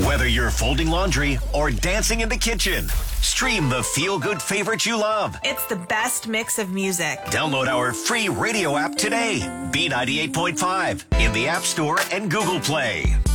Whether you're folding laundry or dancing in the kitchen, stream the feel-good favorites you love. It's the best mix of music. Download our free radio app today. B98.5 in the App Store and Google Play.